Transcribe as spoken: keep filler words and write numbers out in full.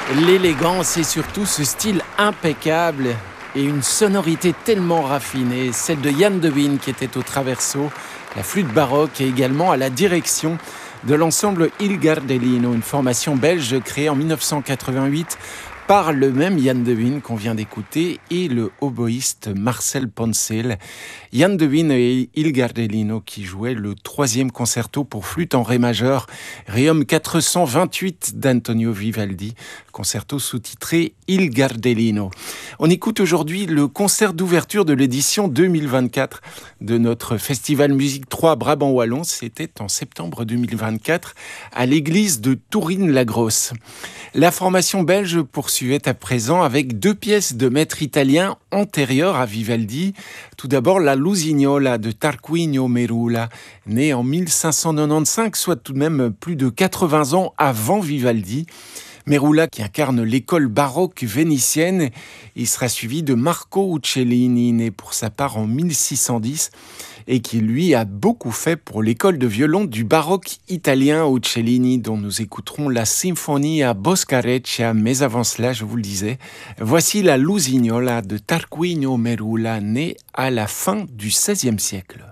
L'élégance et surtout ce style impeccable et une sonorité tellement raffinée, celle de Jan de Wijn qui était au traverso, la flûte baroque et également à la direction de l'ensemble Il Gardellino, une formation belge créée en dix-neuf cent quatre-vingt-huit par le même Jan de Wijn qu'on vient d'écouter et le oboïste Marcel Poncel. Jan de Wijn et Il Gardellino qui jouaient le troisième concerto pour flûte en ré majeur, Requiem quatre cent vingt-huit d'Antonio Vivaldi, concerto sous-titré Il Gardellino. On écoute aujourd'hui le concert d'ouverture de l'édition deux mille vingt-quatre de notre Festival Musique trois Brabant Wallon. C'était en septembre deux mille vingt-quatre à l'église de Tourine-la-Grosse. La formation belge poursuivait à présent avec deux pièces de maître italien antérieures à Vivaldi. Tout d'abord la Lusignola de Tarquinio Merula, né en mille cinq cent quatre-vingt-quinze, soit tout de même plus de quatre-vingts ans avant Vivaldi. Merula qui incarne l'école baroque vénitienne, il sera suivi de Marco Uccellini, né pour sa part en mille six cent dix et qui lui a beaucoup fait pour l'école de violon du baroque italien Uccellini, dont nous écouterons la Sinfonia Boscareccia. Mais avant cela, je vous le disais, voici la Lusignola de Tarquinio Merula, né à la fin du seizième siècle.